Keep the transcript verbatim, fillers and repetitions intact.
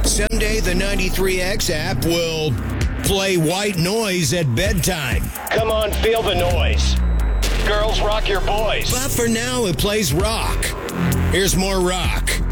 Someday the ninety-three X app will play white noise at bedtime. Come on, feel the noise. Girls, rock your boys. But for now, it plays rock. Here's more rock